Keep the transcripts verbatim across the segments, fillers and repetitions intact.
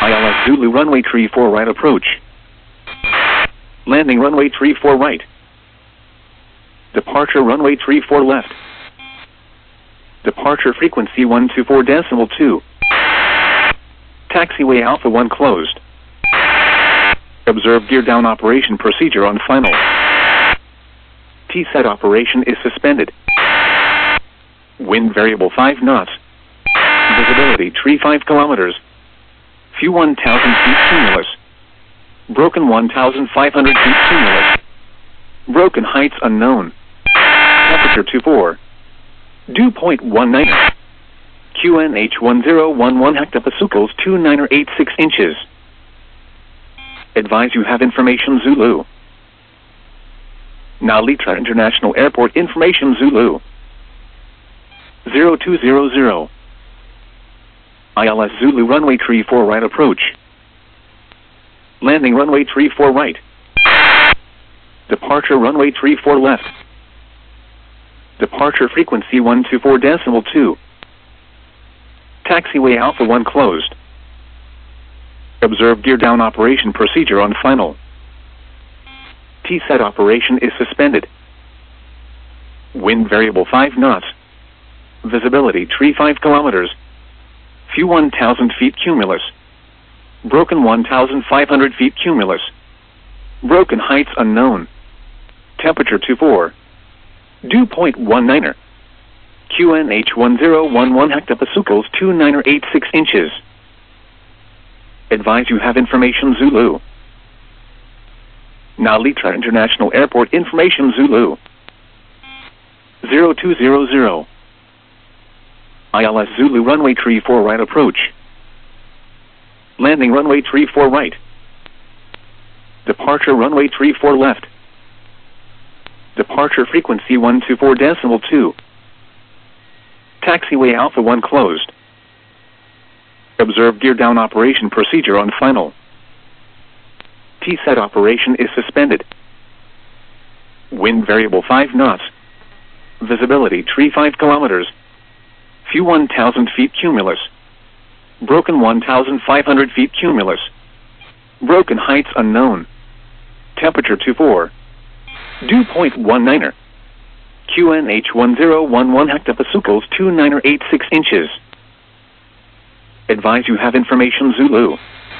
I L S Zulu runway three four right approach. Landing runway three four right. Departure runway three four left. Departure frequency one two four decimal two. Taxiway Alpha one closed. Observe gear down operation procedure on final. T set operation is suspended. Wind variable five knots. Visibility three five kilometers. Few one thousand feet cumulus. Broken one thousand five hundred feet cumulus. Broken heights unknown. Temperature two four. Dew point one nine. Q N H one zero one one hectopascals two nine eight six inches. Advise you have information Zulu. Now Litra International Airport information Zulu. zero two zero zero. I L S Zulu runway three four right approach. Landing runway three four right. Departure runway three four left. Departure frequency one two four decimal two. Taxiway Alpha one closed. Observe gear down operation procedure on final. T set operation is suspended. Wind variable five knots. Visibility three five kilometers. Few one thousand feet cumulus. Broken one thousand five hundred feet cumulus. Broken heights unknown. Temperature two four. Dew point one nine. Q N H one zero one one hectopascals two nine eight six inches. Advise you have information Zulu. Now Litra International Airport information Zulu. zero two zero zero. I L S Zulu runway three four right approach. Landing runway three four right. Departure runway three four left. Departure frequency one two four decimal two. Taxiway Alpha one closed. Observe gear down operation procedure on final. T set operation is suspended. Wind variable five knots. Visibility three five kilometers. Few one thousand feet cumulus. Broken one thousand five hundred feet cumulus. Broken heights unknown. Temperature two four. Dew point one nine. Q N H one zero one one hectopascals two nine eight six inches. Advise you have information Zulu.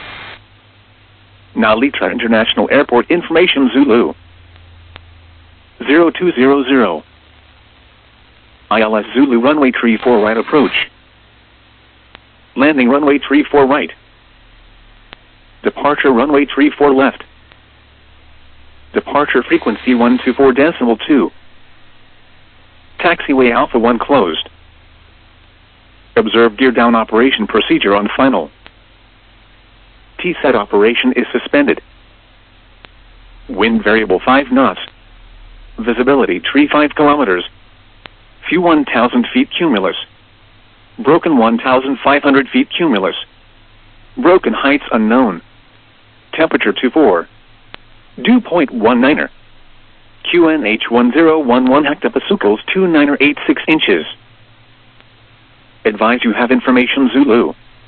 Now Litra International Airport information Zulu. zero two zero zero. I L S Zulu runway three four right approach. Landing runway three four right. Departure runway three four left. Departure frequency one two four decimal two. Taxiway Alpha one closed. Observe gear down operation procedure on final. T set operation is suspended. Wind variable five knots. Visibility three five kilometers. Few one thousand feet cumulus. Broken one thousand five hundred feet cumulus. Broken heights unknown. Temperature two four. Dew point one nine. Q N H one zero one one hectopascals two nine eight six inches. Advise you have information Zulu.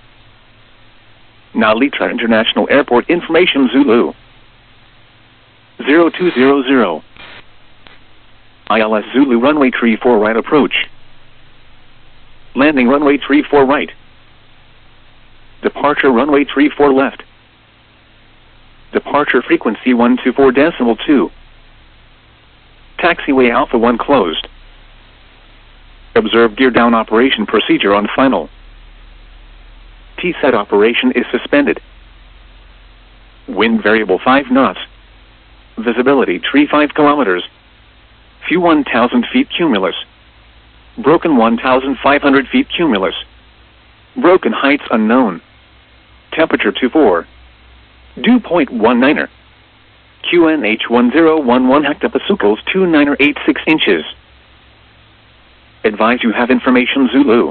Now Litra International Airport information Zulu. zero two zero zero. I L S Zulu runway three four right approach. Landing runway three four right. Departure runway three four left. Departure frequency one two four decimal two. Taxiway Alpha one closed. Observe gear down operation procedure on final. T set operation is suspended. Wind variable five knots. Visibility three five kilometers. Few one thousand feet cumulus. Broken one thousand five hundred feet cumulus. Broken heights unknown. Temperature two four. Dew point one nine. Q N H one zero one one hectopascals two nine eight six inches. Advise you have information Zulu.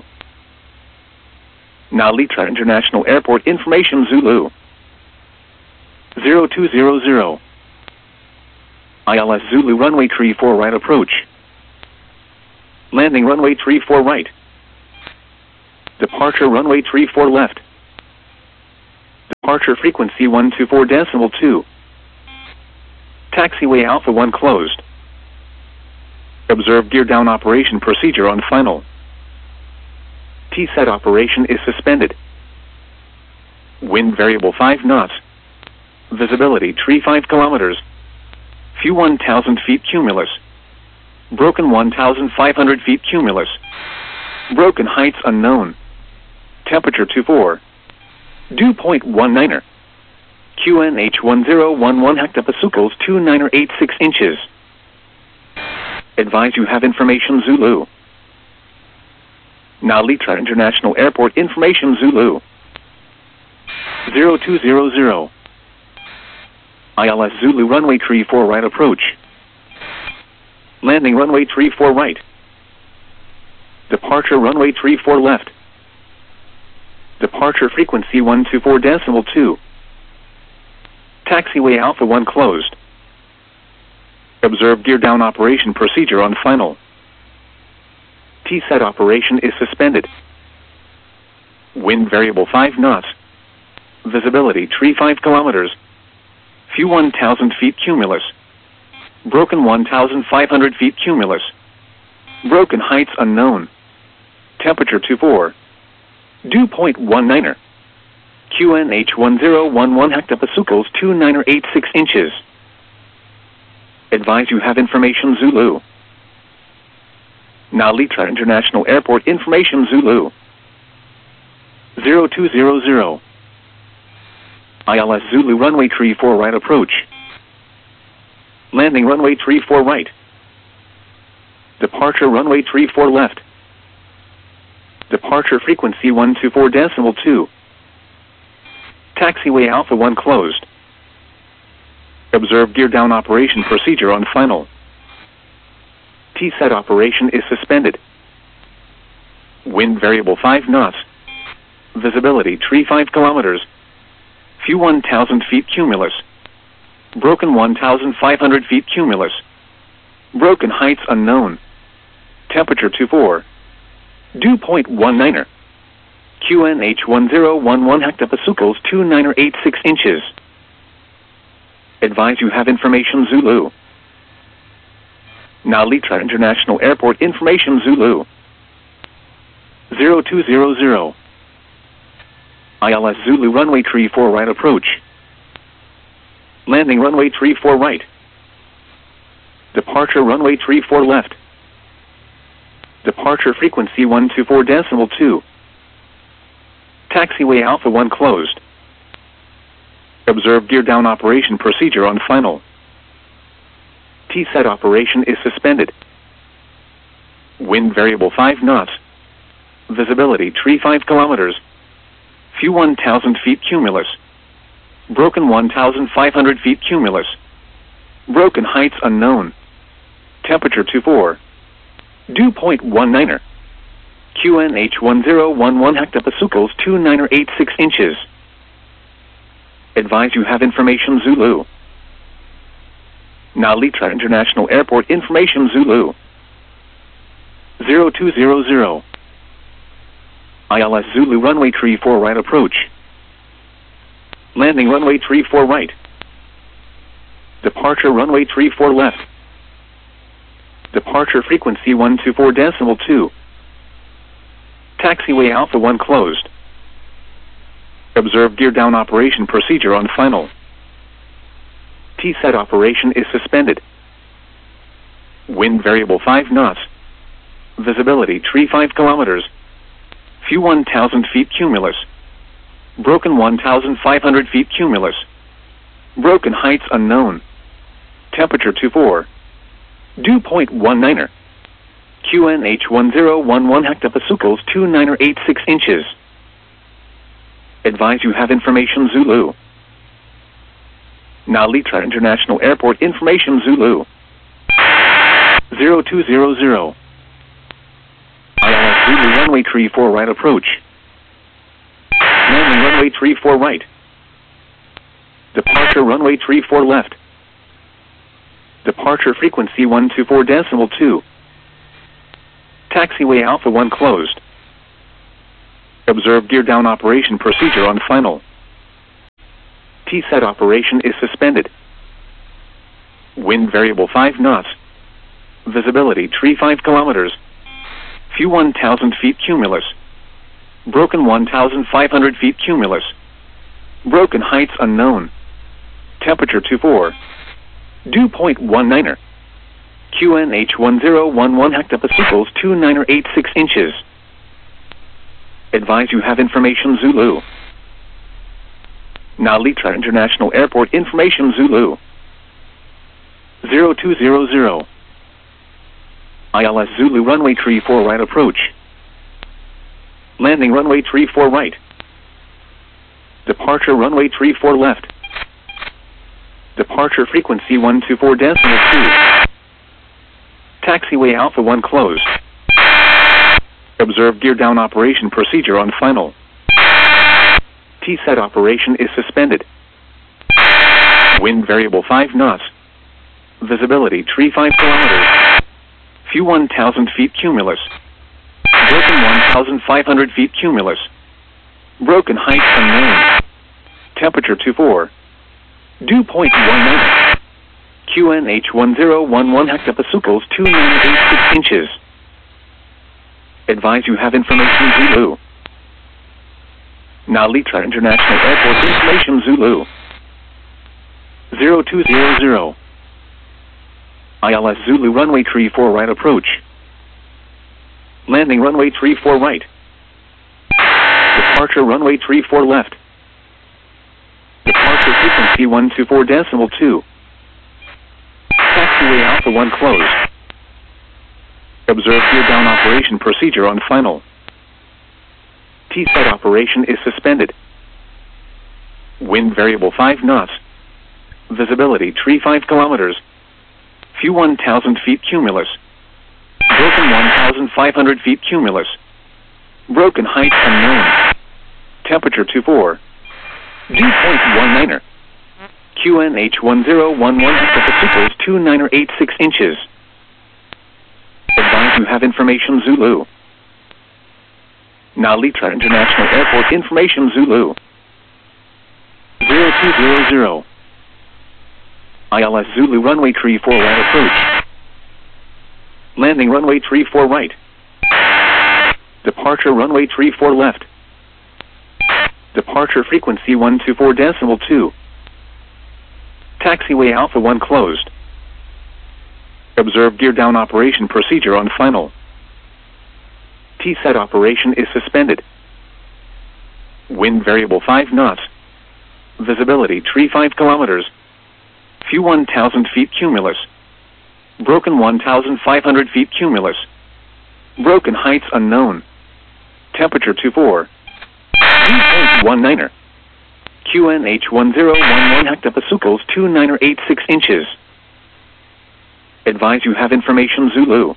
Now Litra International Airport information Zulu. zero two zero zero. I L S Zulu runway three four right approach. Landing runway three four right. Departure runway three four left. Departure frequency one two four decimal two. Taxiway Alpha one closed. Observe gear down operation procedure on final. T set operation is suspended. Wind variable five knots. Visibility tree five kilometers. Few one thousand feet cumulus. Broken one thousand five hundred feet cumulus. Broken heights unknown. Temperature two four. Dew point one niner. Q N H one zero one one hectopascals two niner eight six inches. Advise you have information Zulu. Now Litra International Airport information Zulu. zero two zero zero. I L S Zulu runway tree four right approach. Landing runway tree four right. Departure runway tree four left. Departure frequency one two four decimal two. Taxiway Alpha one closed. Observe gear down operation procedure on final. T set operation is suspended. Wind variable five knots. Visibility tree five kilometers. Few one thousand feet cumulus. Broken one thousand five hundred feet cumulus. Broken heights unknown. Temperature two four. Dew point one niner. Q N H one zero one one hectopascals two niner eight six inches. Advise you have information Zulu. Now Litra International Airport information Zulu. zero two zero zero. I L S Zulu runway tree four right approach. Landing runway tree four right. Departure runway tree four left. Departure frequency one two four decimal two. Taxiway Alpha one closed. Observe gear down operation procedure on final. T set operation is suspended. Wind variable five knots. Visibility tree five kilometers. Few one thousand feet cumulus. Broken one thousand five hundred feet cumulus. Broken heights unknown. Temperature two four. Dew point one niner. Q N H one zero one one hectopascals two niner eight six inches. Advise you have information Zulu. Now Litra International Airport information Zulu. zero two zero zero. I L S Zulu runway tree four right approach. Landing runway tree four right. Departure runway tree four left. Departure frequency one two four decimal two. Taxiway Alpha one closed. Observe gear down operation procedure on final. T set operation is suspended. Wind variable five knots. Visibility tree five kilometers. Few one thousand feet cumulus. Broken one thousand five hundred feet cumulus. Broken heights unknown. Temperature two four. Dew point one niner. Q N H one zero one one hectopascals two niner eight six inches. Advise you have information Zulu. Now Litra International Airport information Zulu. zero two zero zero. I L S Zulu runway tree four right approach. Landing runway tree four right. Departure runway tree four left. Departure frequency one two four decimal two. Taxiway Alpha one closed. Observe gear down operation procedure on final. T set operation is suspended. Wind variable five knots. Visibility tree five kilometers. Few one thousand feet cumulus. Broken one thousand five hundred feet cumulus. Broken heights unknown. Temperature two four. Dew point one niner. Q N H one zero one one hectopascals two niner eight six inches. Advise you have information Zulu. Now Litra International Airport information Zulu. zero two zero zero. I L S Zulu runway tree four right approach. Landing runway tree four right. Departure runway tree four left. Departure frequency one two four decimal two. Taxiway Alpha one closed. Observe gear down operation procedure on final. T-set operation is suspended. Wind variable five knots. Visibility tree five kilometers. Few one thousand feet cumulus. Broken one thousand five hundred feet cumulus. Broken heights unknown. Temperature two four. Dew point one niner. Q N H one zero one one hectopascals two niner eight six inches. Advise you have information Zulu. Nalitra International Airport information Zulu. zero two zero zero. I L S Zulu runway tree four right approach. Landing runway tree four right. Departure runway tree four left. Departure frequency one two four decimal two. Taxiway Alpha one closed. Observe gear down operation procedure on final. T-set operation is suspended. Wind variable five knots. Visibility tree five kilometers. Few one thousand feet cumulus. Broken one thousand five hundred feet cumulus. Broken height unknown. Temperature two four. Dew point one niner. Q N H one zero one one hectopascals two nine eight six inches. Advise you have information Zulu. Nalitra International Airport information Zulu. zero two zero zero. I L S Zulu runway tree four right approach. Landing runway tree four right. Departure runway tree four left. Departure frequency one two four decimal two. Taxiway Alpha one closed. Observe gear down operation procedure on final. T-set operation is suspended. Wind variable five knots. Visibility tree five kilometers. Few one thousand feet cumulus. Broken one thousand five hundred feet cumulus. Broken height unknown. Temperature two four. Dew point one niner. Q N H one zero one one hectopascals two niner eight six inches. Advise you have information Zulu. Nalitra International Airport information Zulu. zero two zero zero. I L S Zulu runway tree four right approach. Landing runway tree four right. Departure runway tree four left. Departure frequency one two four decimal two. Taxiway Alpha one closed. Observe gear down operation procedure on final. T-set operation is suspended. Wind variable five knots. Visibility tree five kilometers. Few one thousand feet cumulus. Broken one thousand five hundred feet cumulus. Broken heights unknown. Temperature two four. Dew point one niner. Q N H one zero one one hectopascals two niner eight six inches. Advise you have information Zulu.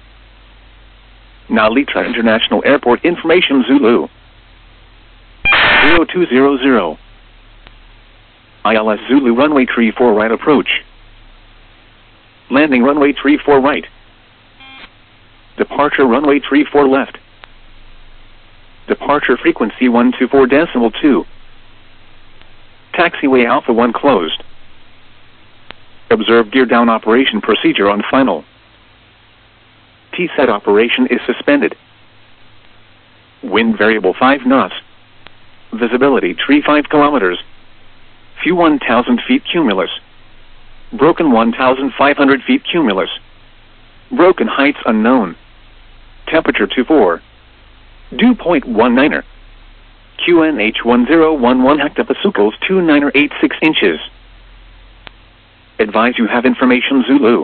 Nalitra International Airport information Zulu. zero two zero zero. I L S Zulu runway tree four right approach. Landing runway tree four right. Departure runway tree four left. Departure frequency one two four decimal two. Taxiway Alpha one closed. Observe gear down operation procedure on final. T-set operation is suspended. Wind variable five knots. Visibility tree five kilometers. Few one thousand feet cumulus. Broken one thousand five hundred feet cumulus. Broken heights unknown. Temperature two four. Dew point one niner. Q N H one zero one one hectopascals two niner eight six inches. Advise you have information Zulu.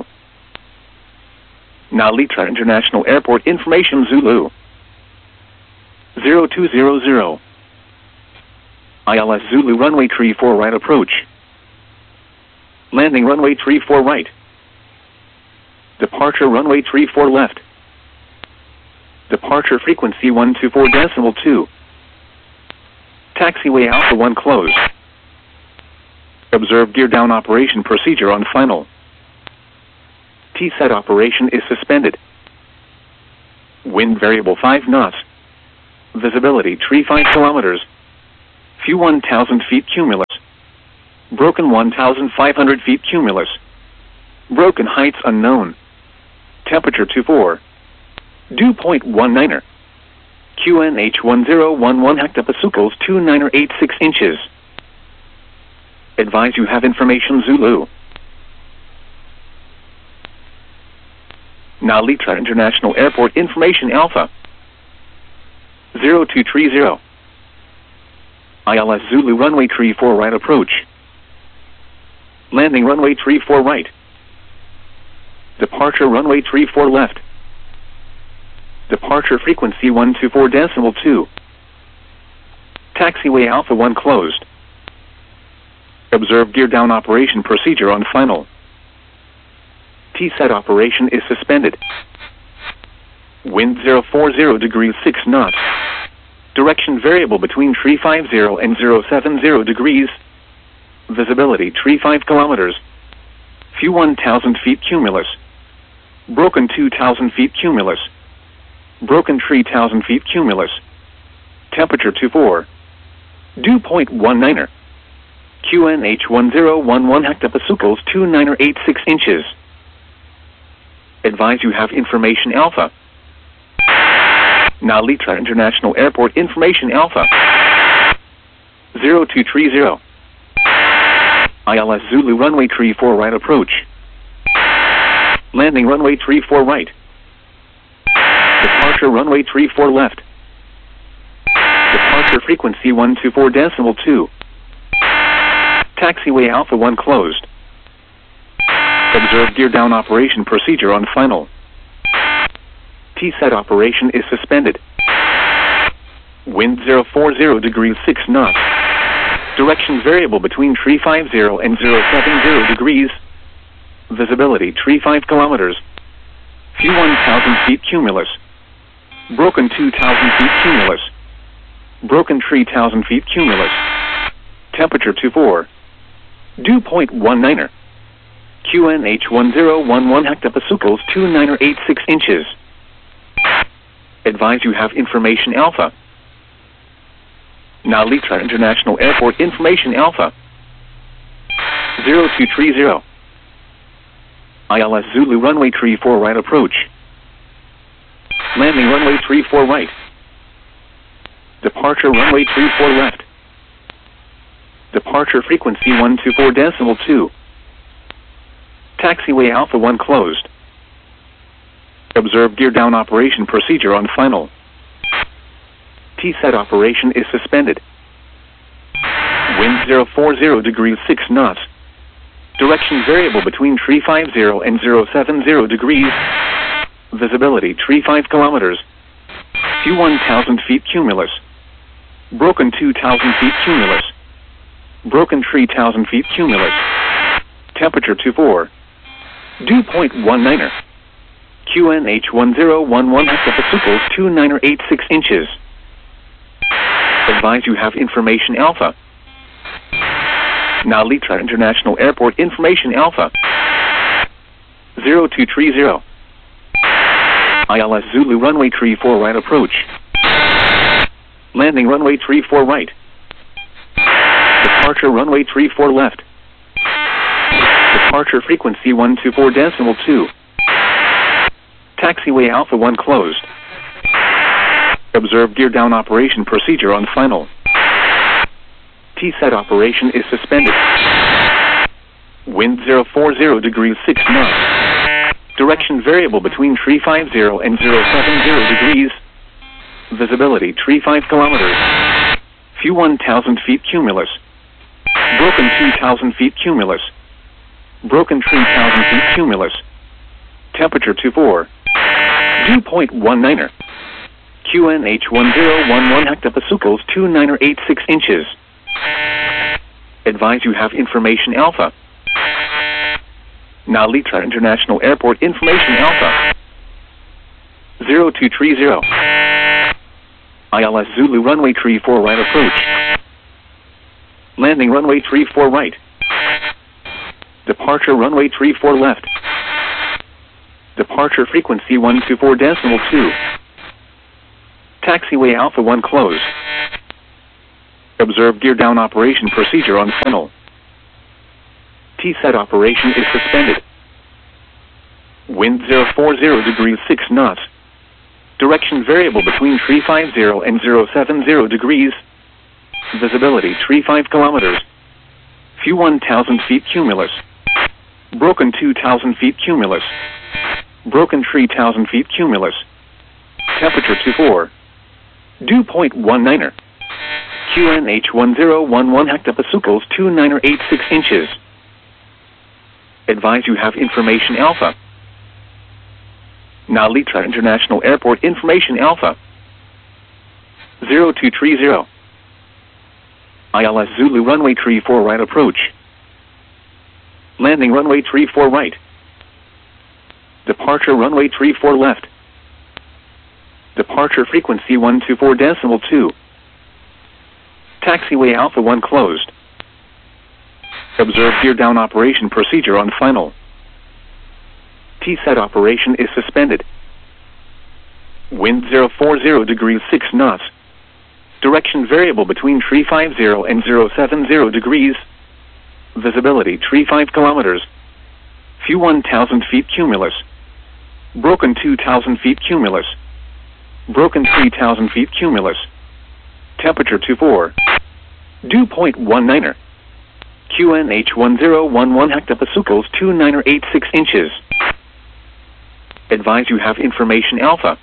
Nalitra International Airport information Zulu. zero two zero zero. I L S Zulu runway tree four right approach. Landing runway tree four right. Departure runway tree four left. Departure frequency one two four decimal two. Taxiway Alpha one closed. Observe gear down operation procedure on final. T-set operation is suspended. Wind variable five knots. Visibility tree five kilometers. Few one thousand feet cumulus. Broken one thousand five hundred feet cumulus. Broken heights unknown. Temperature two four. Dew point one niner. Q N H one zero one one hectopascals two niner eight six inches. Advise you have information Zulu. Nalitra International Airport information Alpha. zero two three zero. I L S Zulu runway three four right approach. Landing runway three four right. Departure runway three four left. Departure frequency one two four decimal two. Taxiway Alpha one closed. Observe gear down operation procedure on final. T-set operation is suspended. Wind zero four zero degrees six knots. Direction variable between three five zero and zero seven zero degrees. Visibility three five kilometers. Few one thousand feet cumulus. Broken two thousand feet cumulus. Broken three thousand feet cumulus. Temperature two four. Dew point one niner. Q N H one zero one one hectopascals two niner eight six inches. Advise you have information Alpha. Nalitra International Airport information Alpha. zero two three zero. I L S Zulu runway three four right approach. Landing runway three four right. Departure runway three four left. Departure frequency one two four decimal two. Taxiway Alpha one closed. Observe gear down operation procedure on final. T-set operation is suspended. Wind zero four zero degrees six knots. Direction variable between three five zero and zero seven zero degrees. Visibility three five kilometers. Few one thousand feet cumulus. Broken two thousand feet cumulus. Broken three thousand feet cumulus. Temperature two four. Dew point one niner. Q N H one zero one one hectopascals two niner eight six inches. Advise you have information Alpha. Nalitra International Airport information Alpha. zero two three zero. I L S Zulu runway three four right approach. Landing runway three four right. Departure runway three four left. Departure frequency one two four decimal two. Taxiway Alpha one closed. Observe gear down operation procedure on final. T-set operation is suspended. Wind zero four zero degrees six knots. Direction variable between three five zero and zero seven zero degrees. Visibility three five kilometers. Few one thousand feet cumulus. Broken two thousand feet cumulus. Broken three thousand feet cumulus. Temperature two four. Dew point one niner. Q N H one zero one one hectopascals two niner eight six inches. Advise you have information Alpha. Nalitra International Airport information Alpha. zero two three zero. I L S Zulu runway three four right approach. Landing runway three four right. Departure runway three four left. Departure frequency one two four decimal two. Taxiway Alpha one closed. Observe gear down operation procedure on final. T-set operation is suspended. Wind zero four zero degrees six knots. Direction variable between three five zero and zero seven zero degrees. Visibility three five kilometers. Few one thousand feet cumulus. Broken two thousand feet cumulus. Broken three thousand feet cumulus. Temperature two four. Dew point one niner. Q N H one zero one one hectopascals two niner eight six inches. Advise you have information Alpha. Nalitra International Airport information Alpha. zero two three zero. I L S Zulu runway three four right approach. Landing runway three four right. Departure runway three four left. Departure frequency one two four decimal two. Taxiway Alpha one closed. Observe gear down operation procedure on final. T SAT operation is suspended. Wind zero four zero degrees six knots. Direction variable between three five zero and zero seven zero degrees. Visibility three five kilometers. View one thousand feet cumulus. Broken two thousand feet cumulus. Broken three thousand feet cumulus. Temperature two four. Dew point one niner. Q N H one zero one one hectopascals two niner eight six inches. Advise you have information alpha. Nalitra International Airport information alpha. zero two three zero. I L S Zulu runway three four right approach. Landing runway three four right. Departure runway three four left. Departure frequency one two four decimal two. Taxiway Alpha one closed. Observe gear down operation procedure on final. T SAT operation is suspended. Wind zero four zero degrees six knots. Direction variable between three five zero and zero seven zero degrees. Visibility three five kilometers. View one thousand feet cumulus. Broken two thousand feet cumulus. Broken three thousand feet cumulus. Temperature two four. Dew point one niner. Q N H one zero one one hectopascals two niner eight six inches. Advise you have information alpha.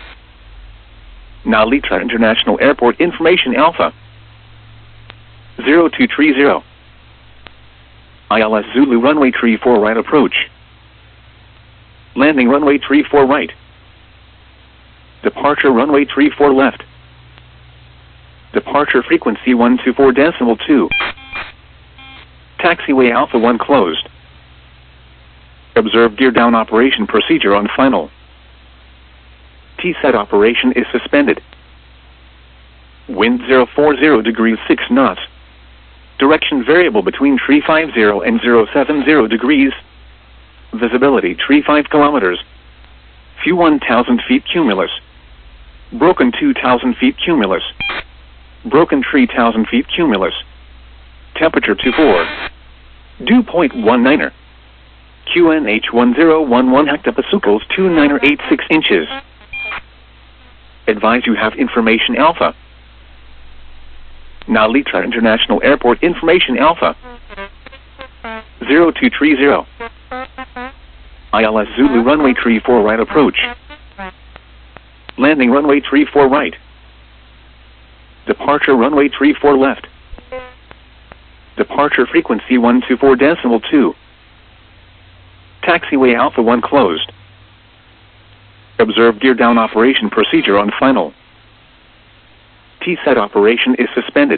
Nalitra International Airport information alpha. zero two three zero. I L S Zulu runway three four right approach. Landing runway three four right. Departure runway three four left. Departure frequency one two four decimal two. Taxiway Alpha one closed. Observe gear down operation procedure on final. T SAT operation is suspended. Wind zero four zero degrees six knots. Direction variable between three five zero and zero seven zero degrees. Visibility three five kilometers. View one thousand feet cumulus. Broken two thousand feet cumulus. Broken three thousand feet cumulus. Temperature two four. Dew point one niner. Q N H one zero one one hectopascals two niner eight six inches. Advise you have information alpha. Nalitra International Airport information alpha. zero two three zero. I L S Zulu runway three four right approach. Landing runway three four right. Departure runway three four left. Departure frequency one two four decimal two. Taxiway Alpha one closed. Observe gear down operation procedure on final. T SAT operation is suspended.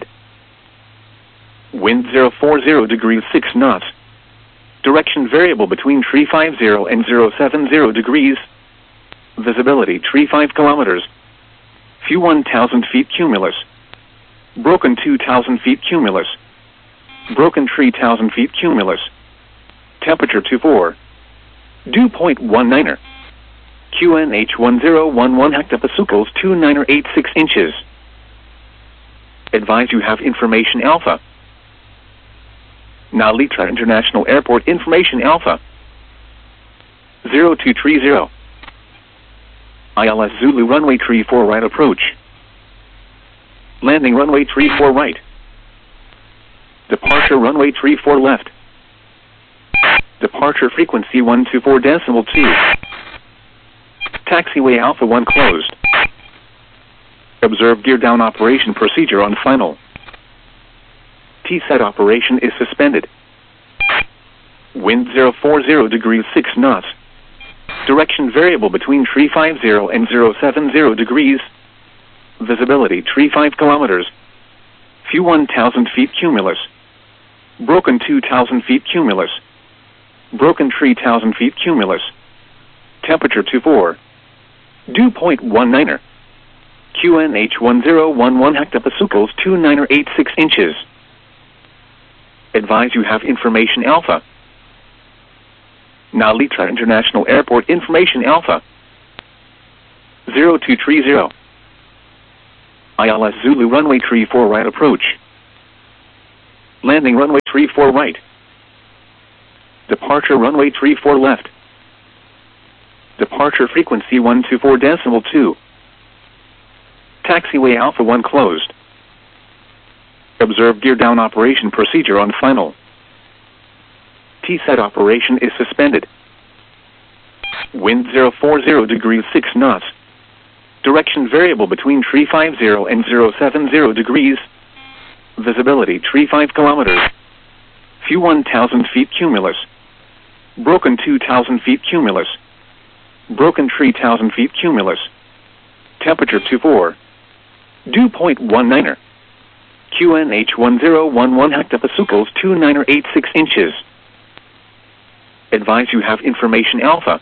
Wind zero four zero degrees six knots. Direction variable between three five zero and zero seven zero degrees. Visibility three five kilometers. View one thousand feet cumulus. Broken two thousand feet cumulus. Broken three thousand feet cumulus. Temperature two four. Dew point one niner. Q N H one zero one one hectopascals two niner eight six inches. Advise you have information alpha. Nalitra International Airport information alpha. zero two three zero. I L S Zulu runway three four, right approach. Landing runway three four right. Departure runway three four left. Departure frequency one two four decimal two. Taxiway Alpha one closed. Observe gear down operation procedure on final. T SAT operation is suspended. Wind zero four zero degrees six knots. Direction variable between three five zero and zero seven zero degrees. Visibility three five kilometers. View one thousand feet cumulus. Broken two thousand feet cumulus. Broken three thousand feet cumulus. Temperature two four. Dew point one niner. Q N H one zero one one hectopascals two niner eight six inches. Advise you have information alpha. Nalitra International Airport information alpha. zero two three zero. I L S Zulu runway three four right approach. Landing runway three four right. Departure runway three four left. Departure frequency one two four decimal two. Taxiway Alpha one closed. Observe gear down operation procedure on final. T set operation is suspended. Wind zero four zero degrees six knots. Direction variable between three five zero and zero seven zero degrees. Visibility three five kilometers. View one thousand feet cumulus. Broken two thousand feet cumulus. Broken three thousand feet cumulus. Temperature two four. Dew point one niner. Q N H one zero one one hectopascals two niner eight six inches. Advise you have information Alpha.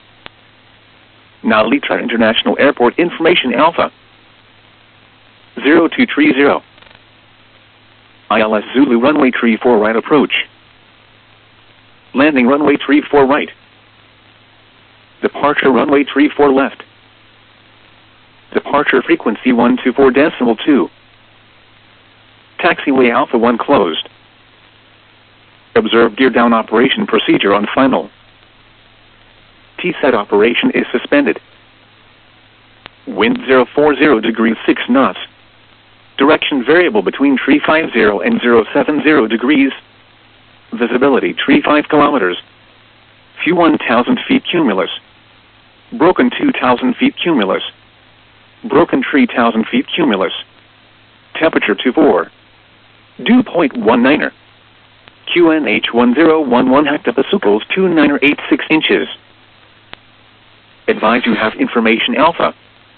Now Litra International Airport information Alpha. zero two three zero. I L S Zulu runway three four right approach. Landing runway three four right. Departure runway three four left. Departure frequency one two four decimal two. Taxiway Alpha one closed. Observe gear down operation procedure on final. T set operation is suspended. Wind zero four zero degrees six knots. Direction variable between three five zero and zero seven zero degrees. Visibility three five kilometers. View one thousand feet cumulus. Broken two thousand feet cumulus. Broken three thousand feet cumulus. Temperature two four. Dew point one niner. Q N H one zero one one hectopascals two niner eight six inches. Advise you have information Alpha.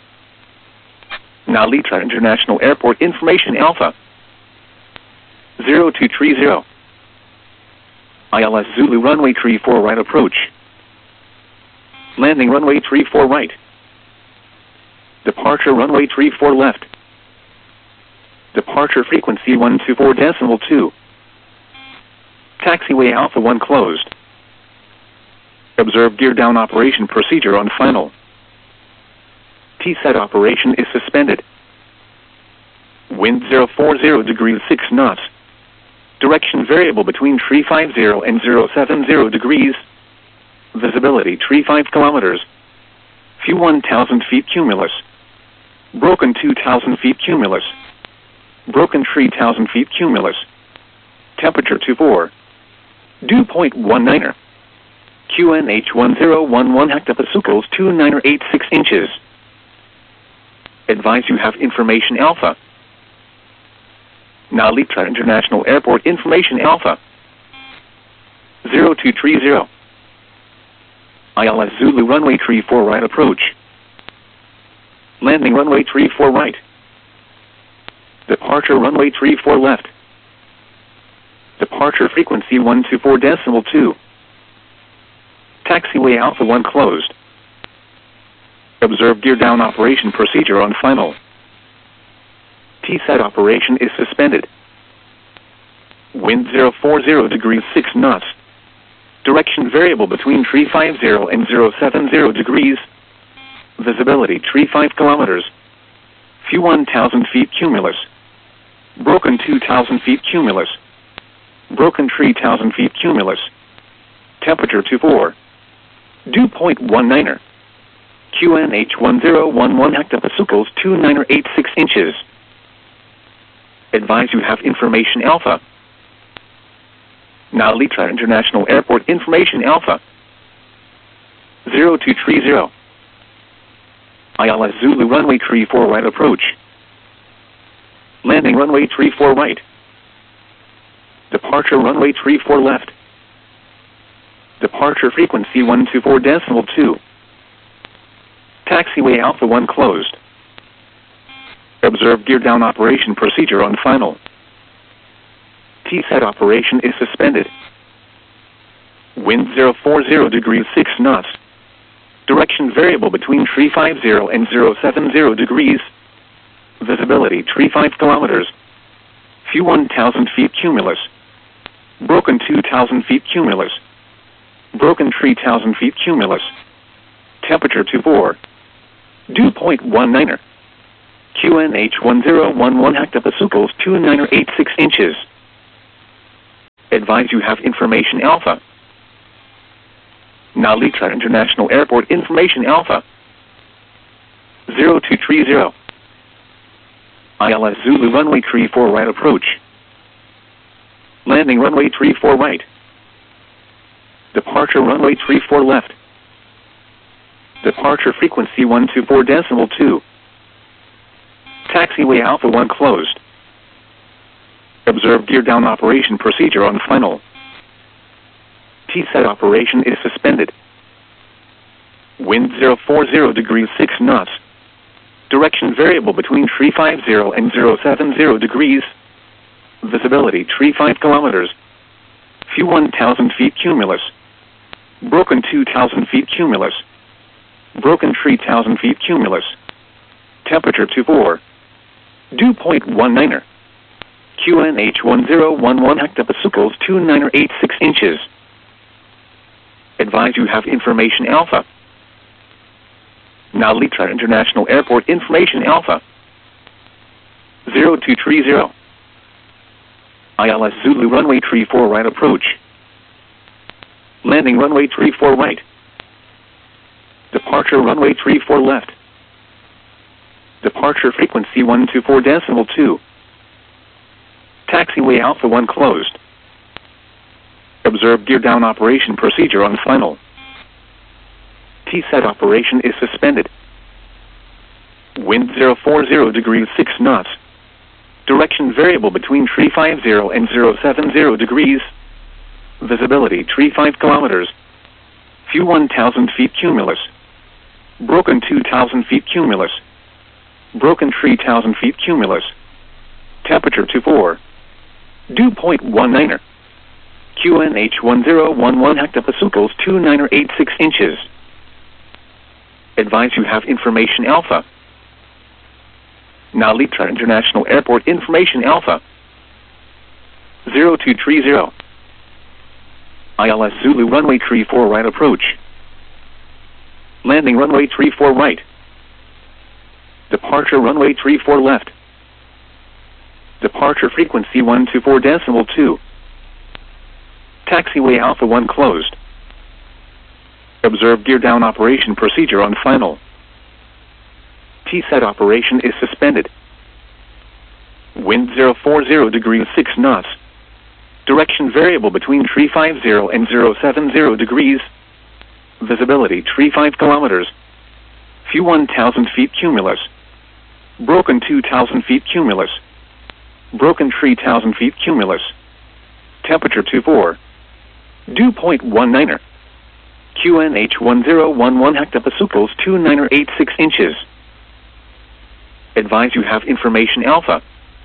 Now Litra International Airport information Alpha. zero two three zero. I L S Zulu runway three four right approach. Landing runway three four right. Departure runway three four left. Departure frequency one two four decimal two. Taxiway Alpha one closed. Observe gear down operation procedure on final. T set operation is suspended. Wind zero four zero degrees six knots. Direction variable between three five zero and zero seven zero degrees. Visibility three five kilometers. View one thousand feet cumulus. Broken two thousand feet cumulus. Broken three thousand feet cumulus. Temperature two four. Dew point one niner. Q N H one zero one one hectopascals two niner eight six inches. Advise you have information Alpha. Now Litra International Airport information Alpha. zero two three zero. I L S Zulu runway three four right approach. Landing runway three four right. Departure runway three four left. Departure frequency one two four decimal two. Taxiway Alpha one closed. Observe gear down operation procedure on final. T set operation is suspended. Wind zero four zero degrees six knots. Direction variable between three five zero and zero seven zero degrees. Visibility three five kilometers. View one thousand feet cumulus. Broken two thousand feet cumulus. Broken three thousand feet cumulus. Temperature two four. Dew point one niner. Q N H one zero one one hectopascals two niner eight six inches. Advise you have information Alpha. Now Litra International Airport information Alpha. zero two three zero. I L S Zulu runway three four right approach. Landing runway three four right. Departure runway three four left. Departure frequency one two four decimal two. Taxiway Alpha one closed. Observe gear down operation procedure on final. T set operation is suspended. Wind zero four zero degrees six knots. Direction variable between three five zero and zero seven zero degrees. Visibility three five kilometers. View one thousand feet cumulus. Broken two thousand feet cumulus. Broken three thousand feet cumulus. Temperature two four. Dew point one niner. Q N H one zero one one hectopascals two niner eight six inches. Advise you have information Alpha. Now Litra International Airport information Alpha. zero two three zero. I L S Zulu runway three four right approach. Landing runway three four right. Departure runway three four left. Departure frequency one two four decimal two. Taxiway Alpha one closed. Observe gear down operation procedure on final. T set operation is suspended. Wind zero four zero degrees six knots. Direction variable between three five zero and zero seven zero degrees. Visibility three five kilometers. Few one thousand feet cumulus. Broken two thousand feet cumulus. Broken three thousand feet cumulus. Temperature two four. Dew point one niner. Q N H one zero one one hectopascals two niner eight six inches. Advise you have information Alpha. Now Litra International Airport information Alpha. zero two three zero. I L S Zulu runway three four right approach. Landing runway three four right. Departure runway three four left. Departure frequency one two four decimal two. Taxiway Alpha one closed. Observe gear down operation procedure on final. T set operation is suspended. Wind zero four zero degrees six knots. Direction variable between three five zero and zero seven zero degrees. Visibility three five kilometers. Few one thousand feet cumulus. Broken two thousand feet cumulus. Broken three thousand feet cumulus. Temperature two four. Dew point one niner. Q N H one zero one one hectopascals two niner eight six inches. Advise you have information Alpha. Now Litra International Airport information Alpha. zero two three zero. I L S Zulu runway three four right approach. Landing runway three four right. Departure runway three four left. Departure frequency one two four decimal two. Taxiway Alpha one closed. Observe gear down operation procedure on final. T set operation is suspended. Wind zero four zero degrees six knots. Direction variable between three five zero and zero seven zero degrees. Visibility three five kilometers. Few one thousand feet cumulus. Broken two thousand feet cumulus. Broken three thousand feet cumulus. Temperature two four. Dew point one niner. Q N H one zero one one hectopascals two niner eight six inches. Advise you have information Alpha.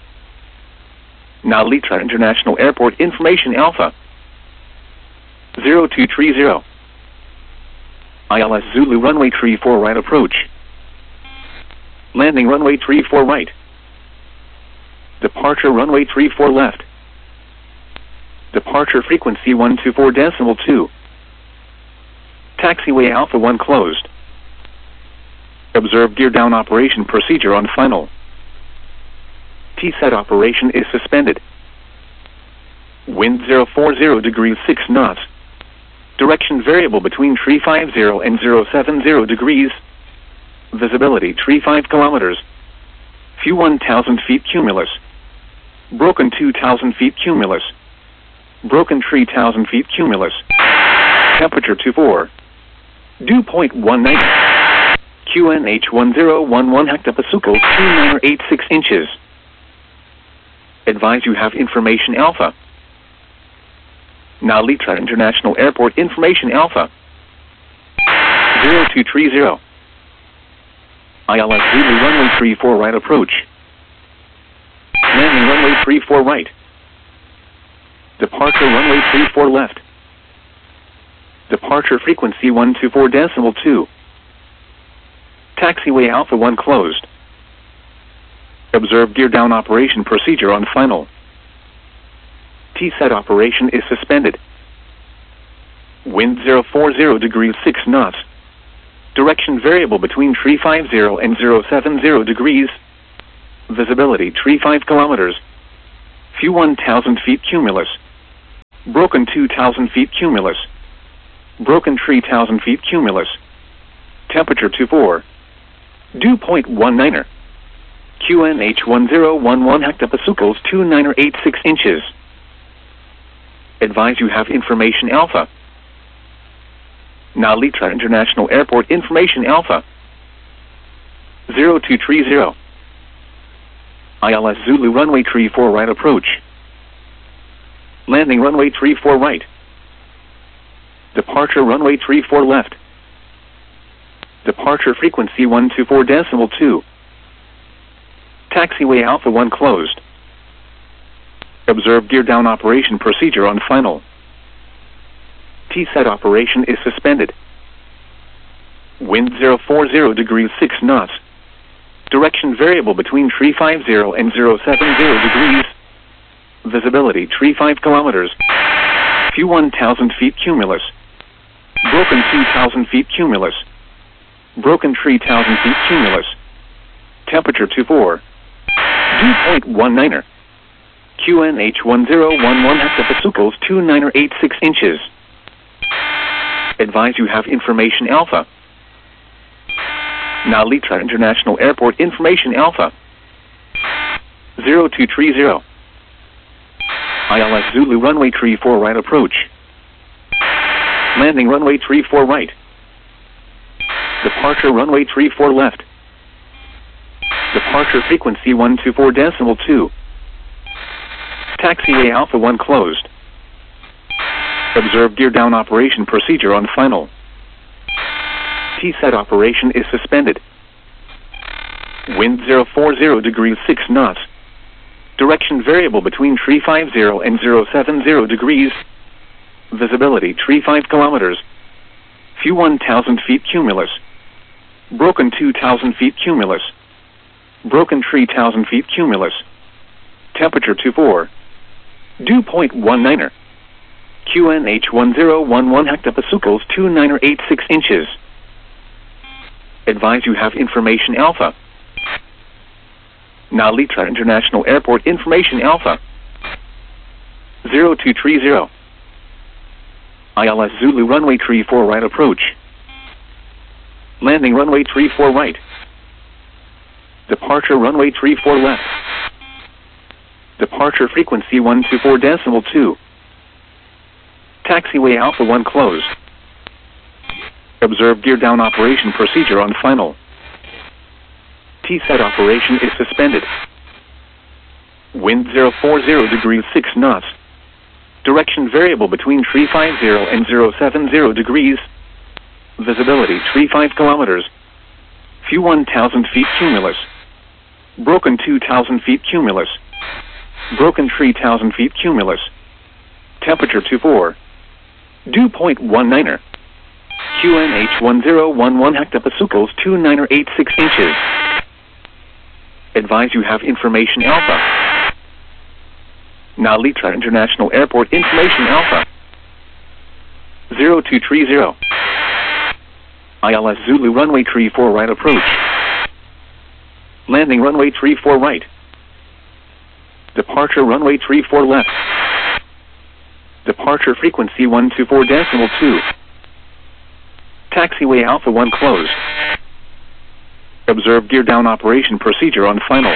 Now Litra International Airport information Alpha. zero two three zero. I L S Zulu runway three four right approach. Landing runway three four right. Departure runway three four left. Departure frequency one two four decimal two. Taxiway Alpha one closed. Observe gear down operation procedure on final. T set operation is suspended. Wind zero four zero degrees six knots. Direction variable between three five zero and zero seven zero degrees. Visibility three five kilometers. Few one thousand feet cumulus. Broken two thousand feet cumulus. Broken three thousand feet cumulus. Temperature two four. Dew point one niner. Q N H one zero one one hectopascals two niner eight six inches. Advise you have information Alpha. Now Litra International Airport information Alpha. zero two three zero. I L S Zulu runway three four right approach. Landing runway three four right. Departure runway three four left. Departure frequency one two four decimal two. Taxiway Alpha one closed. Observe gear down operation procedure on final. T set operation is suspended. Wind zero four zero degrees six knots. Direction variable between three five zero and zero seven zero degrees. Visibility three five kilometers. Few one thousand feet cumulus. Broken two thousand feet cumulus. Broken tree one thousand feet cumulus. Temperature two four. Dew point one niner. Q N H one zero one one hectopascals two niner eight six inches. Advise you have information alpha. Nalitra International Airport information alpha. zero two three zero. I L S Zulu runway three four right approach. Landing runway three four right. Departure runway three four left. Departure frequency one two four decimal two. Taxiway Alpha one closed. Observe gear down operation procedure on final. T set operation is suspended. Wind zero four zero degrees six knots. Direction variable between three five zero and zero seven zero degrees. Visibility three five kilometers. View one thousand feet cumulus. Broken two thousand feet cumulus. Broken tree one thousand feet cumulus. Temperature two four. Dew point one niner. Q N H one zero one one hectopascals two niner eight six inches. Advise you have information alpha. Nalitra International Airport information alpha. zero two three zero. I L S Zulu runway three four right approach. Landing runway three four right. Departure runway three four left. Departure frequency one two four decimal two. Taxiway Alpha one closed. Observe gear down operation procedure on final. T set operation is suspended. Wind zero four zero degrees six knots. Direction variable between three five zero and zero seven zero degrees. Visibility three five kilometers. View one thousand feet cumulus. Broken two thousand feet cumulus. Broken tree one thousand feet cumulus. Temperature two four. Dew point one niner. Q N H one zero one one hectopascals two niner eight six inches. Advise you have information alpha. Nalitra International Airport information alpha. zero two three zero. I L S Zulu runway three four right approach. Landing runway three four right. Departure runway three four left. Departure frequency one two four decimal two. Taxiway Alpha one closed. Observe gear down operation procedure on final. T set operation is suspended. Wind zero four zero degrees six knots. Direction variable between three five zero and zero seven zero degrees. Visibility three five kilometers. View one thousand feet cumulus. Broken two thousand feet cumulus. Broken tree one thousand feet cumulus. Temperature two four. Dew point one niner. Q N H one zero one one hectopascals two niner eight six inches. Advise you have information alpha. Nalitra International Airport information alpha. zero two three zero. I L S Zulu runway three four right approach. Landing runway three four right. Departure runway three four left. Departure frequency one two four decimal two. Taxiway Alpha one closed. Observe gear down operation procedure on final.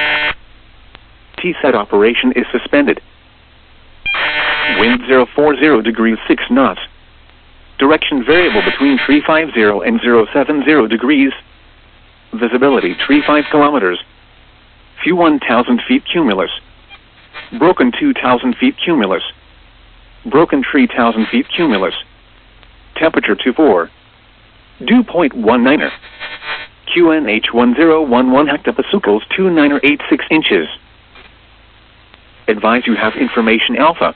T set operation is suspended. Wind zero four zero degrees six knots. Direction variable between three five zero and zero seven zero degrees. Visibility three five kilometers. View one thousand feet cumulus. Broken two thousand feet cumulus. Broken tree one thousand feet cumulus. Temperature two four. Dew point one niner. Q N H one zero one one hectopascals two niner eight six inches. Advise you have information alpha.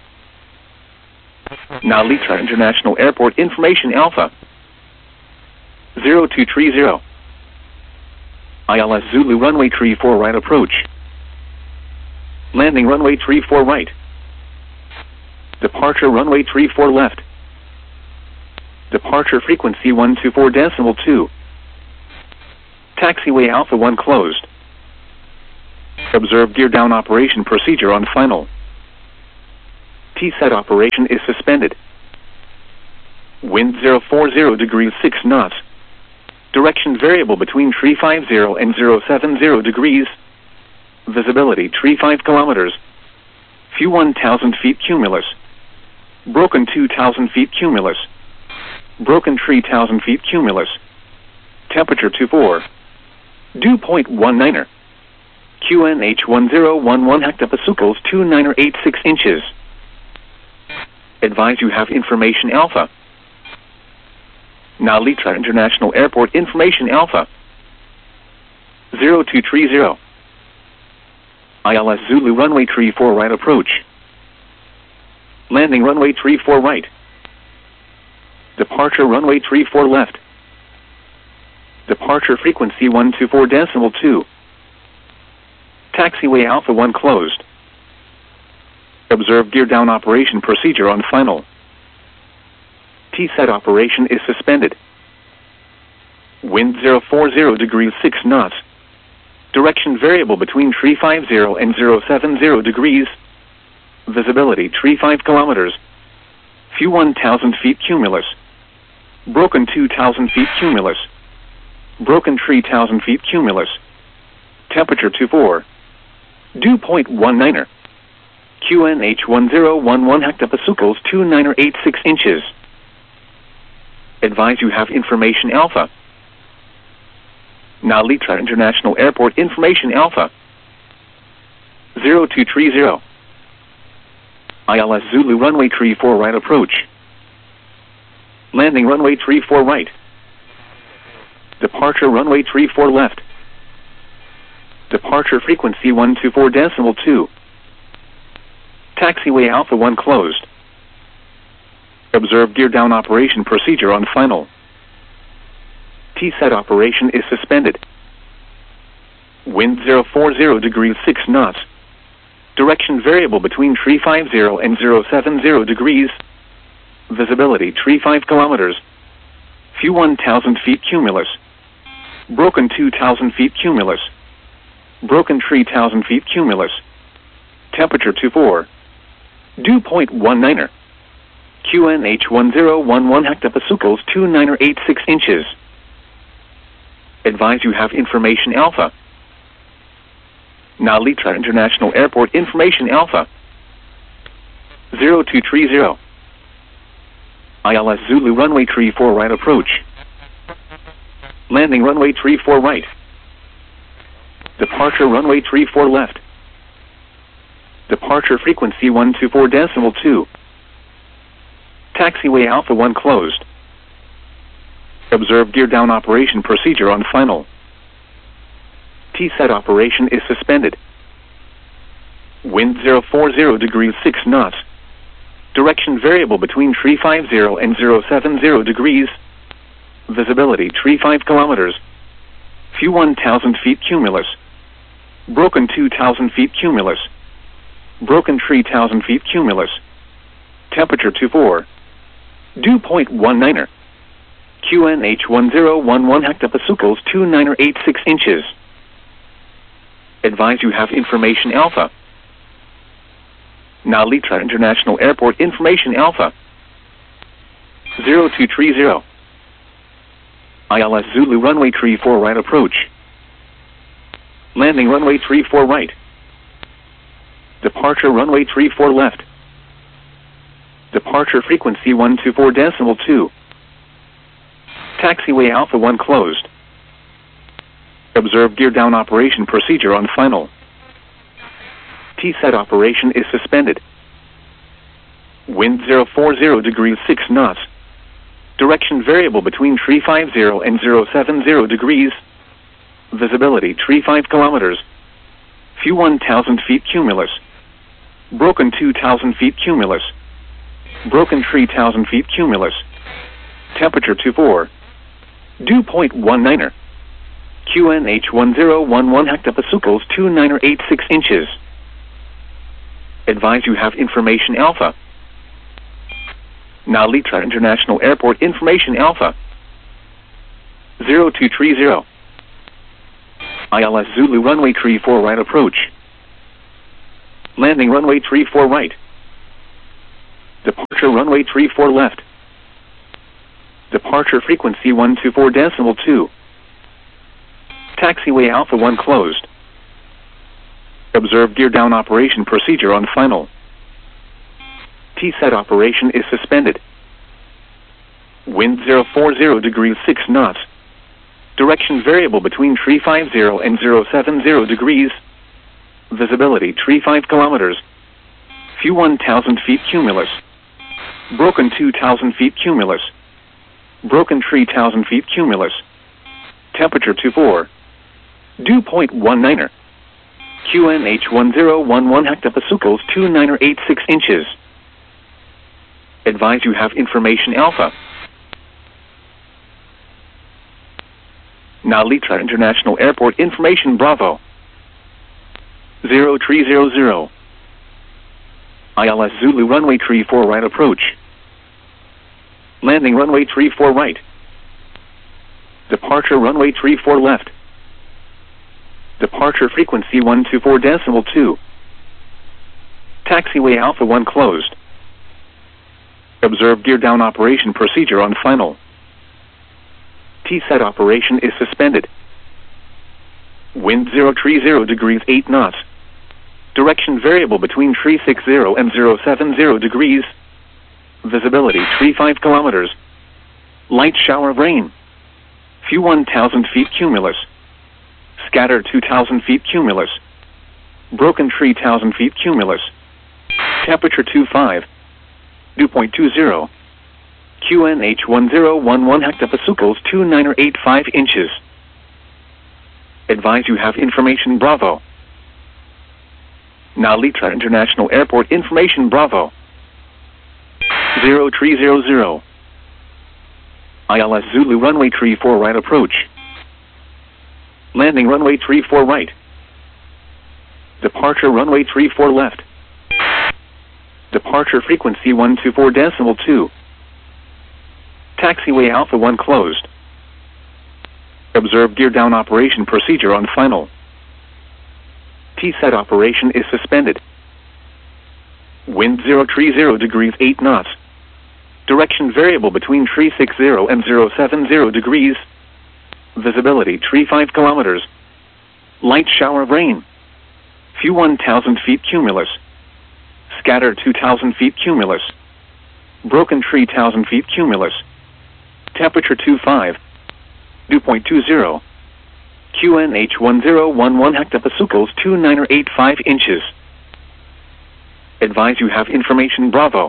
Nalitra International Airport information alpha. zero two three zero. I L S Zulu runway three four right approach. Landing runway three four right. Departure runway three four left. Departure frequency one two four decimal two. Taxiway Alpha one closed. Observe gear down operation procedure on final. T set operation is suspended. Wind zero four zero degrees six knots. Direction variable between three five zero and zero seven zero degrees. Visibility three five kilometers. View one thousand feet cumulus. Broken two thousand feet cumulus. Broken three thousand feet cumulus. Temperature two four. Dew point one niner. Q N H one zero one one hectopascals two niner eight six inches. Advise you have information alpha. Nalitra International Airport information alpha. zero two three zero. I L S Zulu runway three four right approach. Landing runway three four right. Departure runway three four left. Departure frequency one two four decimal two. Taxiway Alpha one closed. Observe gear down operation procedure on final. T set operation is suspended. Wind zero four zero degrees six knots. Direction variable between three five zero and zero seven zero degrees. Visibility three five kilometers. View one thousand feet cumulus. Broken two thousand feet cumulus. Broken three thousand feet cumulus. Temperature two four. Dew point one niner. Q N H one zero one one hectopascals two niner eight six inches. Advise you have information alpha. Nalitra International Airport information alpha. zero two three zero. I L S Zulu runway three four right approach. Landing runway three four right. Departure runway three four left. Departure frequency one two four decimal two. Taxiway Alpha one closed. Observe gear down operation procedure on final. T set operation is suspended. Wind zero four zero degrees six knots. Direction variable between three five zero and zero seven zero degrees. Visibility three five kilometers. View one thousand feet cumulus. Broken two thousand feet cumulus. Broken three thousand feet cumulus. Temperature two four. Dew point one niner. Q N H one zero one one hectopascals two niner eight six inches. Advise you have information alpha. Nalitra International Airport information alpha. zero two three zero. I L S Zulu runway three four right approach. Landing runway three four right. Departure runway three four left. Departure frequency one two four decimal two. Taxiway Alpha one closed. Observe gear down operation procedure on final. T set operation is suspended. Wind zero four zero degrees six knots. Direction variable between three five zero and zero seven zero degrees. Visibility three five kilometers. View one thousand feet cumulus. Broken two thousand feet cumulus. Broken three thousand feet cumulus. Temperature two four. Dew point one niner. Q N H one zero one one hectopascals two niner eight six inches. Advise you have information alpha. Nalitra International Airport information alpha. zero two three zero. I L S Zulu runway three four right approach. Landing runway three four right. Departure runway three four left. Departure frequency one two four decimal two. Taxiway Alpha one closed. Observe gear down operation procedure on final. T set operation is suspended. Wind zero four zero degrees six knots. Direction variable between three five zero and zero seven zero degrees. Visibility three five kilometers. View one thousand feet cumulus. Broken two thousand feet cumulus. Broken three thousand feet cumulus. Temperature two four. Dew point one niner. Q N H one zero one one hectopascals two niner eight six inches. Advise you have information alpha. Nalitra International Airport information alpha. zero two three zero. I L S Zulu runway three four right approach. Landing runway three four right. Departure runway three four left. Departure frequency one two four decimal two. Taxiway Alpha one closed. Observe gear down operation procedure on final. T-set operation is suspended. Wind zero four zero degrees six knots. Direction variable between tree five zero and zero seven zero degrees. Visibility tree five kilometers. Few one thousand feet cumulus. Broken two thousand feet cumulus. Broken tree thousand feet cumulus. Temperature two four. Dew point one niner. Q N H one zero one one hectopascals two niner eight six inches. Advise you have information Alpha. Nalitra International Airport information Bravo. Zero tree zero zero. I L S Zulu runway tree four right approach. Landing runway tree four right. Departure runway tree four left. Departure frequency one two four decimal two. Taxiway Alpha one closed. Observe gear down operation procedure on final. T-set operation is suspended. Wind zero tree zero degrees eight knots. Direction variable between tree six zero and zero seven zero degrees. Visibility tree five kilometers. Light shower of rain. Few one thousand feet cumulus. Scatter two thousand feet cumulus. Broken tree one thousand feet cumulus. Temperature two five. Dew point two zero. Q N H one zero one one hectopascals two niner eight five inches. Advise you have information Bravo. Nalitra International Airport information Bravo. Zero tree zero zero. I L S Zulu runway tree four right approach. Landing runway tree four right. Departure runway tree four left. Departure frequency one two four decimal two. Taxiway Alpha one closed. Observe gear down operation procedure on final. T-set operation is suspended. Wind zero tree zero degrees eight knots. Direction variable between tree six zero and zero seven zero degrees. Visibility tree five kilometers. Light shower of rain. Few one thousand feet cumulus. Scatter two thousand feet cumulus. Broken tree one thousand feet cumulus. Temperature two five. Dew point two zero. Q N H one zero one one hectopascals two niner eight five inches. Advise you have information Bravo.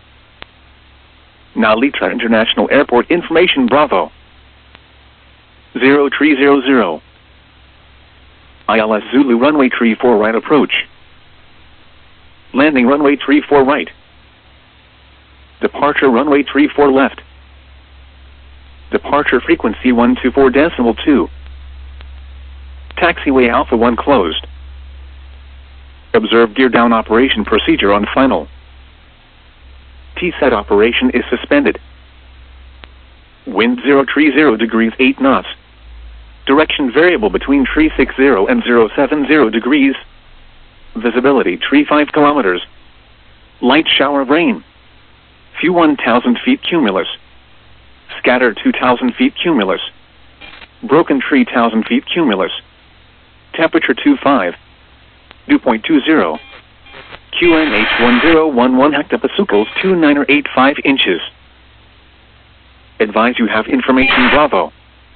Nalitra International Airport information Bravo. Zero tree zero zero. I L S Zulu runway tree four right approach. Landing runway tree four right. Departure runway tree four left. Departure frequency one two four decimal two. Taxiway Alpha one closed. Observe gear down operation procedure on final. T-set operation is suspended. Wind zero tree zero degrees eight knots. Direction variable between tree six zero and zero seven zero degrees. Visibility tree five kilometers. Light shower of rain. Few one thousand feet cumulus. Scatter two thousand feet cumulus. Broken tree one thousand feet cumulus. Temperature two five. Dew point two zero. Q N H one zero one one hectopascals two niner eight five inches. Advise you have information Bravo.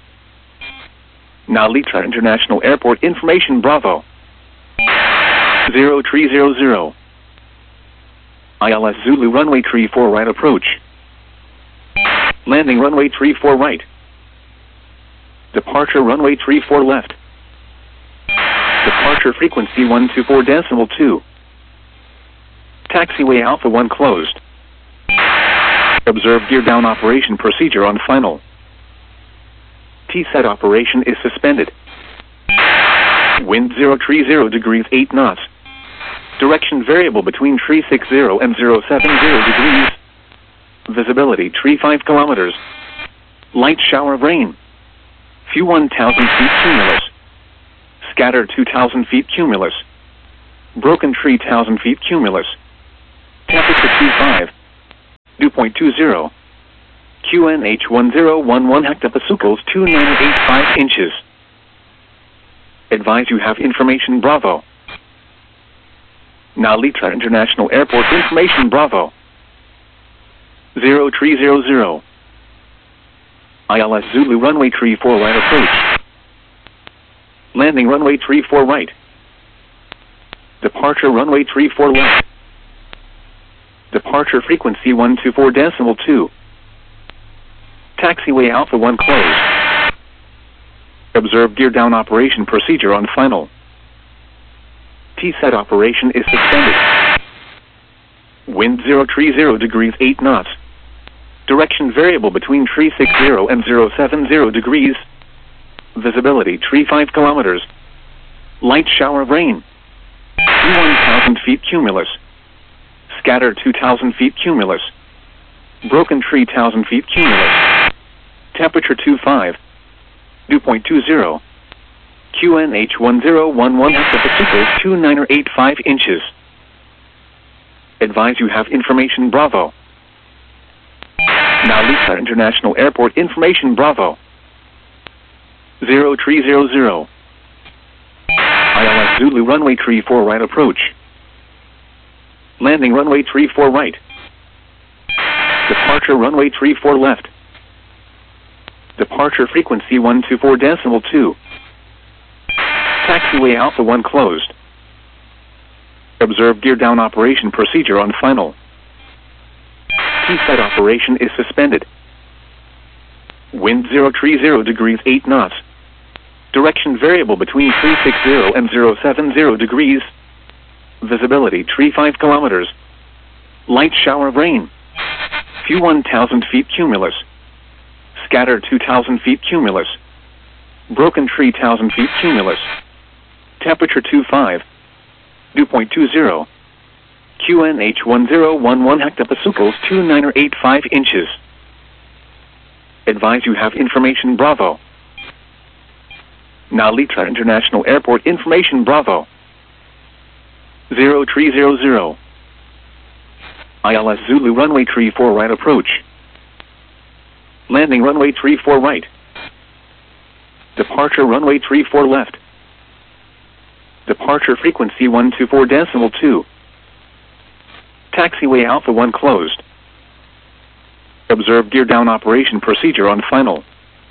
Nalitra International Airport information Bravo. Zero tree zero zero. I L S Zulu runway tree four right approach. Landing runway tree four right. Departure runway tree four left. Departure frequency one two four decimal two. Taxiway Alpha one closed. Observe gear down operation procedure on final. T-set operation is suspended. Wind zero tree zero degrees eight knots. Direction variable between tree six zero and zero seven zero degrees. Visibility tree five kilometers. Light shower of rain. Few one thousand feet cumulus. Scatter two thousand feet cumulus. Broken tree one thousand feet cumulus. Temperature two five. Dew point two zero. Q N H one zero one one hectopascals two nine eight five inches. Advise you have information Bravo. Nalita International Airport information Bravo. zero three zero zero. I L S Zulu runway three four right approach. Landing runway three four right. Departure runway three four left. Departure frequency one two four decimal two. Taxiway Alpha one closed. Observe gear down operation procedure on final. T-set operation is suspended. Wind zero three zero degrees eight knots. Direction variable between three six zero and zero seven zero degrees. Visibility three five kilometers. Light shower of rain. one thousand feet cumulus. Scattered two thousand feet cumulus. Broken three thousand feet cumulus. Temperature two five. Dew point two zero. Q N H one zero one one hectopascals two nine eight five inches. Advise you have information Bravo. Nalita International Airport information Bravo. zero three zero zero. I L S Zulu runway three four right approach. Landing runway three four right. Departure runway three four left. Departure frequency one two four decimal two. Taxiway Alpha one closed. Observe gear down operation procedure on final. T-set operation is suspended. Wind zero three zero degrees eight knots. Direction variable between three six zero and zero seven zero degrees. Visibility three five kilometers. Light shower of rain. Few one thousand feet cumulus. Scattered two thousand feet cumulus. Broken three thousand feet cumulus. Temperature two five. Dew point two zero. Q N H one zero one one hectopascals two nine eight five inches. Advise you have information Bravo. Nalita International Airport information Bravo. zero three zero zero. I L S Zulu runway three four right approach. Landing runway three four right. Departure runway three four left. Departure frequency one two four decimal two. Taxiway Alpha one closed. Observe gear down operation procedure on final.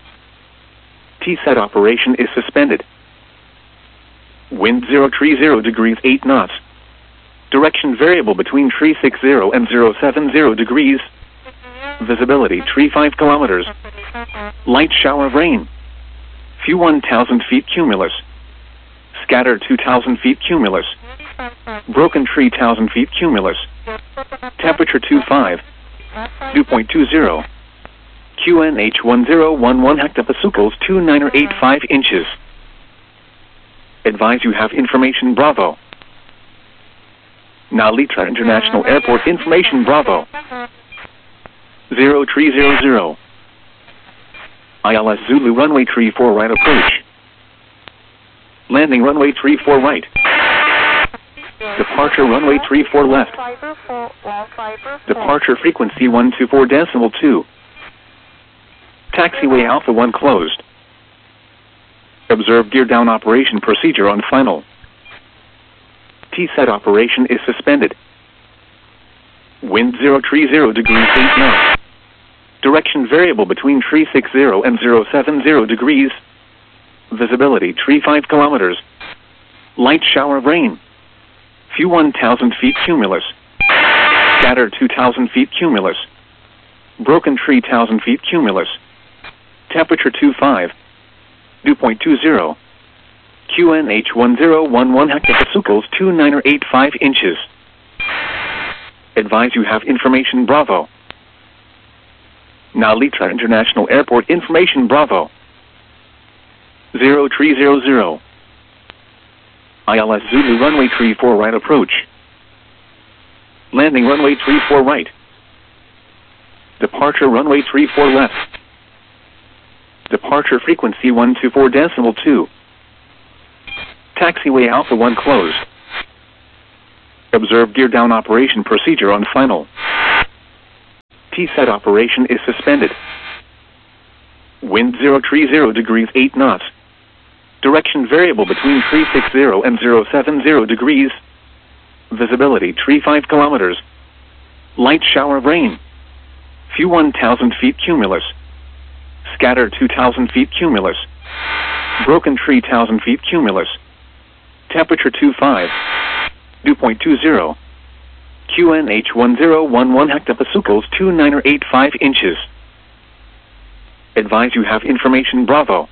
T-set operation is suspended. Wind zero three zero degrees eight knots. Direction variable between three six zero and zero seven zero degrees. Visibility three five kilometers. Light shower of rain. Few one thousand feet cumulus. Scattered two thousand feet cumulus. Broken three thousand feet cumulus. Temperature two five. Dew point two zero. Q N H one zero one one hectopascals two nine eight five inches. Advise you have information Bravo. Nalita International Airport information Bravo. zero three zero zero. I L S Zulu runway three four right approach. Landing runway three four right. Departure runway three four left. Departure frequency one two four decimal two. Taxiway Alpha one closed. Observe gear down operation procedure on final. T-set operation is suspended. Wind zero three zero degrees eight knots. Direction variable between three six zero and zero seven zero degrees. Visibility three five kilometers. Light shower of rain. Few one thousand feet cumulus. Scattered two thousand feet cumulus. Broken three thousand feet cumulus. Temperature two five. Dew point two zero. Q N H one zero one one hectopascals two nine eight five inches. Advise you have information Bravo. Nalita International Airport information Bravo. zero three zero zero. I L S Zulu runway three four right approach. Landing runway three four right. Departure runway three four left. Departure frequency one two four decimal two. Taxiway Alpha one closed. Observe gear down operation procedure on final. T SAT operation is suspended. Wind zero three zero degrees eight knots. Direction variable between three six zero and zero seven zero degrees. Visibility three five kilometers. Light shower of rain. Few one thousand feet cumulus. Scatter two thousand feet cumulus. Broken three thousand feet cumulus. Temperature two five. Dew point two zero. Q N H one zero one one hectopascals two nine or eight five inches. Advise you have information Bravo.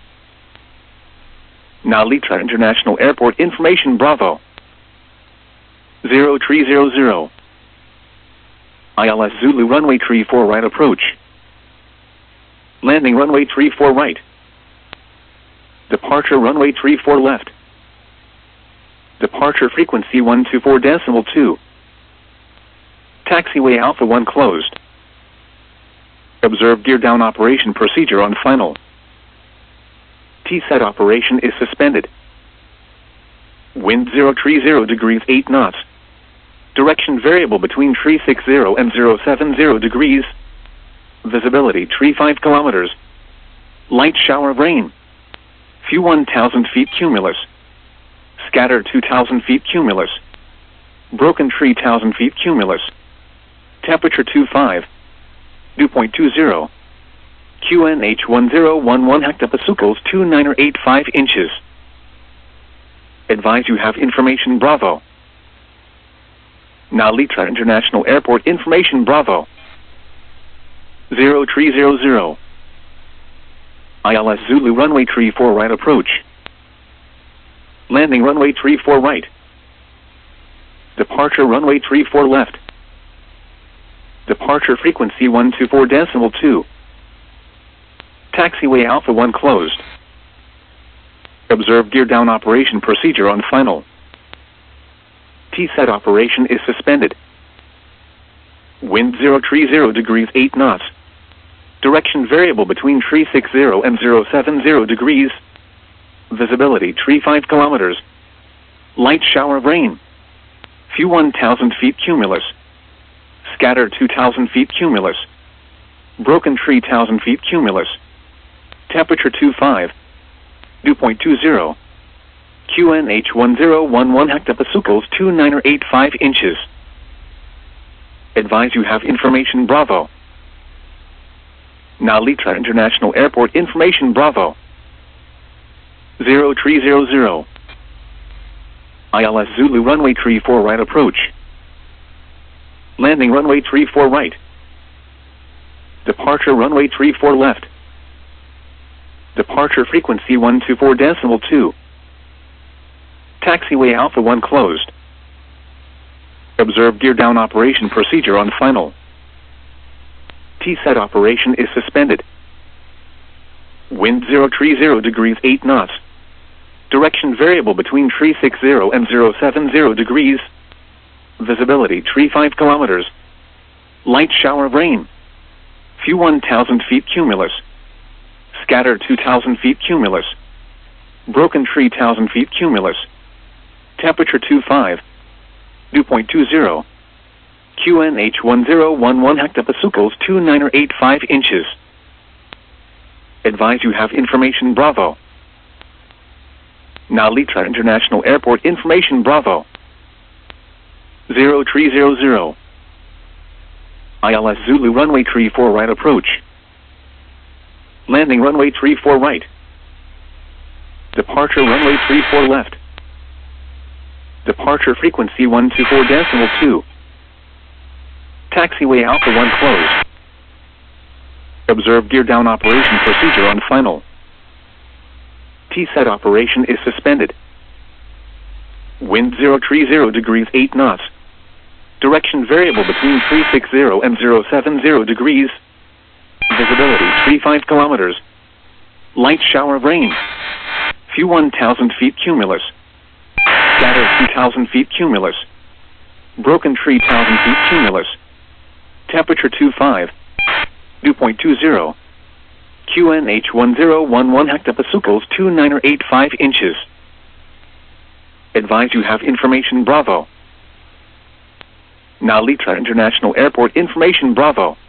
Nalitra International Airport information Bravo. zero three zero zero. I L S Zulu runway three four right approach. Landing runway three four right. Departure runway three four left. Departure frequency one two four decimal two. Taxiway Alpha one closed. Observe gear down operation procedure on final. T SAT operation is suspended. Wind zero three zero degrees eight knots. Direction variable between three six zero and zero seven zero degrees. Visibility three five kilometers. Light shower of rain. Few one thousand feet cumulus. Scatter two thousand feet cumulus. Broken three thousand feet cumulus. Temperature two five. Dew point two zero. Q N H one zero one one hectopascals two nine or eight five inches. Advise you have information Bravo. Nalitra International Airport information Bravo. zero three zero zero. I L S Zulu runway three four right approach. Landing runway three four right. Departure runway three four left. Departure frequency one two four decimal two. Taxiway Alpha one closed. Observe gear down operation procedure on final. T SAT operation is suspended. Wind zero three zero degrees eight knots. Direction variable between three six zero and zero seven zero degrees. Visibility three five kilometers. Light shower of rain. Few one thousand feet cumulus. Scatter two thousand feet cumulus. Broken three thousand feet cumulus. Temperature two five. Dew point two zero. Q N H one zero one one hectopascals two nine or eight five inches. Advise you have information Bravo. Nalitra International Airport information Bravo. zero three zero zero. I L S Zulu runway three four right approach. Landing runway three four right. Departure runway three four left. Departure frequency one two four decimal two. Taxiway Alpha one closed. Observe gear down operation procedure on final. T SAT operation is suspended. Wind zero three zero degrees eight knots. Direction variable between three six zero and zero seven zero degrees. Visibility three five kilometers. Light shower of rain. Few one thousand feet cumulus. Scatter two thousand feet cumulus. Broken three thousand feet cumulus. Temperature two five. Dew point two zero. Q N H one zero one one hectopascals two nine or eight five inches. Advise you have information, Bravo. Nalitra International Airport information, Bravo. zero three zero zero. I L S Zulu runway three four right approach. Landing runway three four right. Departure runway three four left. Departure frequency one two four decimal two. Taxiway Alpha one closed. Observe gear down operation procedure on final. T SAT operation is suspended. Wind zero three zero degrees eight knots. Direction variable between three six zero and zero seven zero degrees. Visibility three five kilometers. Light shower of rain. Few one thousand feet cumulus. Scatter two thousand feet cumulus. Broken three thousand feet cumulus. Temperature two five. Dew point two zero. Q N H one zero one one hectopascals two nine or eight five inches. Advise you have information, Bravo. Nalitra International Airport information, Bravo.